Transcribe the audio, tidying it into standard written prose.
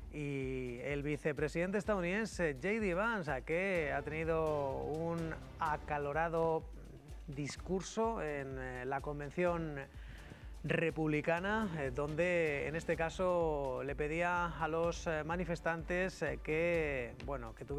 y el vicepresidente estadounidense J.D. Vance, que ha tenido un acalorado discurso en la convención republicana, donde en este caso le pedía a los manifestantes que tuvieran